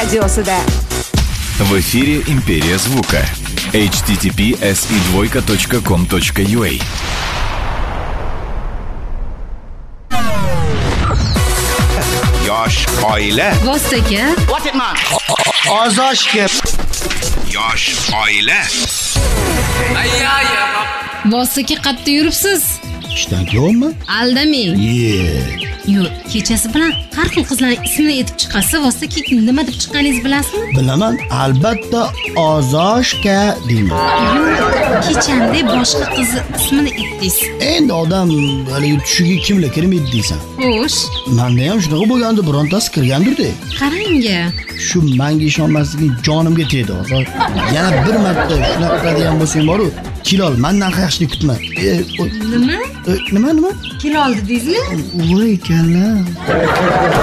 studiosida. В эфире «Империя звука». https://com.ua. Yosh oila. Vostoka. What it man? Ozoshga. Yosh oila. Vostoka qayerda yuribsiz? Ishdan kelyapmi? Aldamang. Yo'q, kechasi bilan har xil qizlarning ismini aytib chiqasiz. Vostoka nima deb chiqqaningizni bilasizmi? Bilaman, albatta Ozoshga deyman. Kechamda boshqa qizni ismini aytdingiz. Endi odam hali tushiga kimlar kirmaydi deysan. Xo'sh, Menda ham shunaqa bo'lgandi, birontasi kirgandir-da. qarang-a. Shu menga ishonmasliging jonimga tegdi hozir. Yana bir marta shunaqa qiladigan bo'lsang boru, kilol mendan yaxshi kutma. Nima? Nima? Kilo oldi deysizmi? Voy kalla.